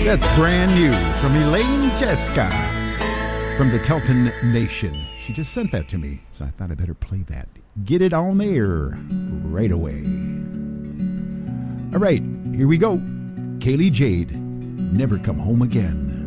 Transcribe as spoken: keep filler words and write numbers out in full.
That's brand new from Elaine Jeska from the Telton Nation. She just sent that to me, so I thought I better play that. Get it on there right away. All right, here we go. Kaylee Jade, Never Come Home Again.